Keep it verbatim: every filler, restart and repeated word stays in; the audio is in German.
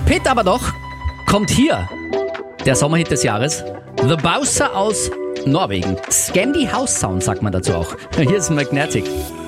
Pit aber doch kommt hier der Sommerhit des Jahres. The Bowser aus Norwegen. Scandi House Sound sagt man dazu auch. Hier ist Magnetic.